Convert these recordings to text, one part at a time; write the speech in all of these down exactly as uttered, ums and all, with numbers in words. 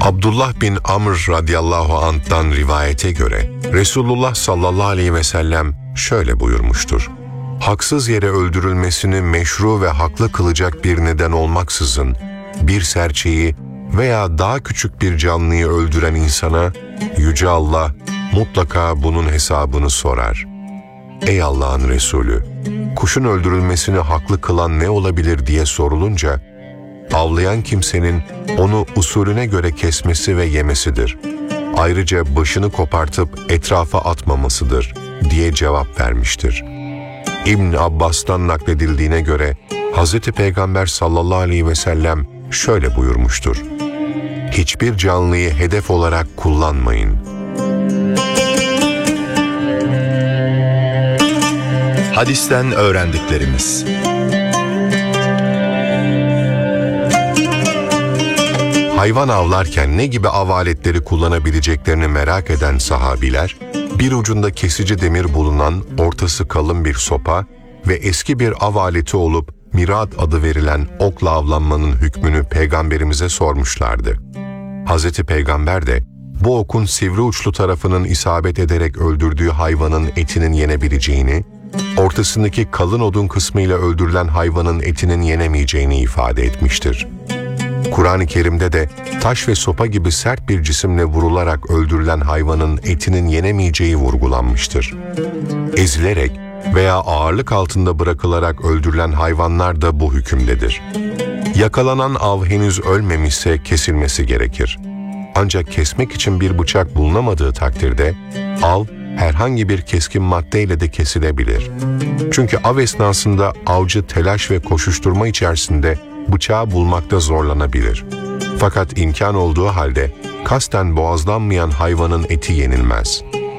Abdullah bin Amr radıyallahu anh'tan rivayete göre Resulullah sallallahu aleyhi ve sellem şöyle buyurmuştur: Haksız yere öldürülmesini meşru ve haklı kılacak bir neden olmaksızın bir serçeyi veya daha küçük bir canlıyı öldüren insana Yüce Allah mutlaka bunun hesabını sorar. Ey Allah'ın Resulü, kuşun öldürülmesini haklı kılan ne olabilir diye sorulunca, avlayan kimsenin onu usulüne göre kesmesi ve yemesidir. Ayrıca başını kopartıp etrafa atmamasıdır diye cevap vermiştir. İbn Abbas'tan nakledildiğine göre Hazreti Peygamber sallallahu aleyhi ve sellem şöyle buyurmuştur: Hiçbir canlıyı hedef olarak kullanmayın. Hadisten öğrendiklerimiz. Hayvan avlarken ne gibi av aletleri kullanabileceklerini merak eden sahabiler, bir ucunda kesici demir bulunan ortası kalın bir sopa ve eski bir av aleti olup mirat adı verilen okla avlanmanın hükmünü Peygamberimize sormuşlardı. Hazreti Peygamber de bu okun sivri uçlu tarafının isabet ederek öldürdüğü hayvanın etinin yenebileceğini, ortasındaki kalın odun kısmıyla öldürülen hayvanın etinin yenemeyeceğini ifade etmiştir. Kur'an-ı Kerim'de de taş ve sopa gibi sert bir cisimle vurularak öldürülen hayvanın etinin yenemeyeceği vurgulanmıştır. Ezilerek veya ağırlık altında bırakılarak öldürülen hayvanlar da bu hükümdedir. Yakalanan av henüz ölmemişse kesilmesi gerekir. Ancak kesmek için bir bıçak bulunamadığı takdirde av herhangi bir keskin maddeyle de kesilebilir. Çünkü av esnasında avcı telaş ve koşuşturma içerisinde bıçağı bulmakta zorlanabilir. Fakat imkan olduğu halde kasten boğazlanmayan hayvanın eti yenilmez.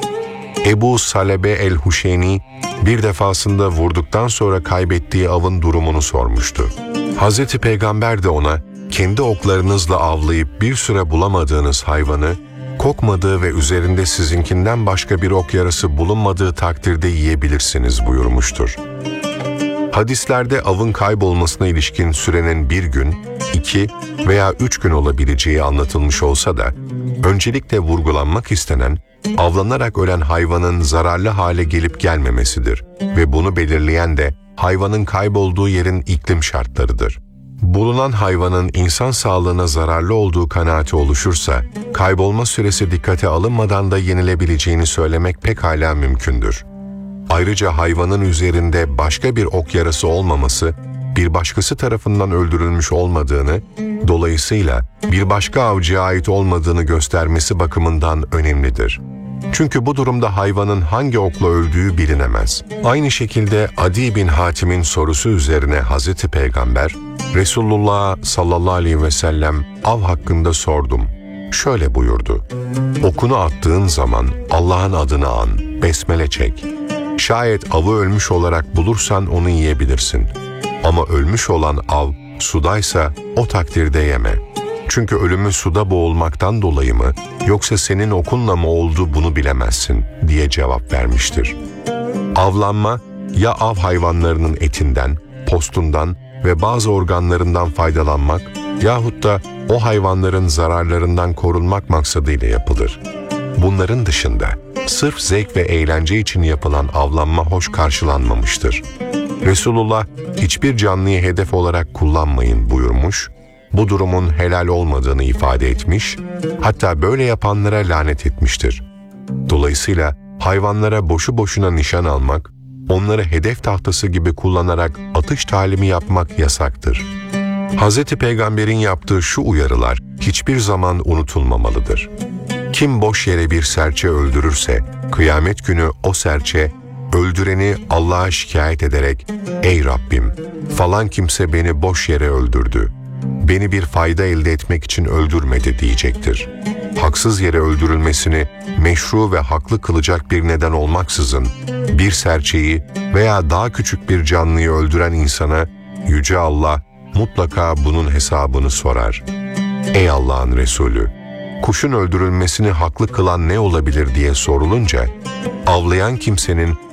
Ebu Salebe el-Huşeyni bir defasında vurduktan sonra kaybettiği avın durumunu sormuştu. Hazreti Peygamber de ona, kendi oklarınızla avlayıp bir süre bulamadığınız hayvanı, kokmadığı ve üzerinde sizinkinden başka bir ok yarası bulunmadığı takdirde yiyebilirsiniz buyurmuştur. Hadislerde avın kaybolmasına ilişkin sürenin bir gün, iki veya üç gün olabileceği anlatılmış olsa da, öncelikle vurgulanmak istenen, avlanarak ölen hayvanın zararlı hale gelip gelmemesidir ve bunu belirleyen de hayvanın kaybolduğu yerin iklim şartlarıdır. Bulunan hayvanın insan sağlığına zararlı olduğu kanaati oluşursa, kaybolma süresi dikkate alınmadan da yenilebileceğini söylemek pekala mümkündür. Ayrıca hayvanın üzerinde başka bir ok yarası olmaması, bir başkası tarafından öldürülmüş olmadığını, dolayısıyla bir başka avcıya ait olmadığını göstermesi bakımından önemlidir. Çünkü bu durumda hayvanın hangi okla öldüğü bilinemez. Aynı şekilde Adi bin Hatim'in sorusu üzerine Hazreti Peygamber, Resulullah sallallahu aleyhi ve sellem av hakkında sordum. Şöyle buyurdu: Okunu attığın zaman Allah'ın adını an, besmele çek. Şayet avı ölmüş olarak bulursan onu yiyebilirsin. Ama ölmüş olan av sudaysa o takdirde yeme. Çünkü ölümü suda boğulmaktan dolayı mı, yoksa senin okunla mı oldu bunu bilemezsin diye cevap vermiştir. Avlanma, ya av hayvanlarının etinden, postundan ve bazı organlarından faydalanmak yahut da o hayvanların zararlarından korunmak maksadıyla yapılır. Bunların dışında sırf zevk ve eğlence için yapılan avlanma hoş karşılanmamıştır. Resulullah hiçbir canlıyı hedef olarak kullanmayın buyurmuş, bu durumun helal olmadığını ifade etmiş, hatta böyle yapanlara lanet etmiştir. Dolayısıyla hayvanlara boşu boşuna nişan almak, onları hedef tahtası gibi kullanarak atış talimi yapmak yasaktır. Hazreti Peygamber'in yaptığı şu uyarılar hiçbir zaman unutulmamalıdır. Kim boş yere bir serçe öldürürse, kıyamet günü o serçe, öldüreni Allah'a şikayet ederek, ''Ey Rabbim, falan kimse beni boş yere öldürdü. Beni bir fayda elde etmek için öldürmedi.'' diyecektir. Haksız yere öldürülmesini meşru ve haklı kılacak bir neden olmaksızın, bir serçeyi veya daha küçük bir canlıyı öldüren insana, Yüce Allah mutlaka bunun hesabını sorar. Ey Allah'ın Resulü! Kuşun öldürülmesini haklı kılan ne olabilir diye sorulunca, avlayan kimsenin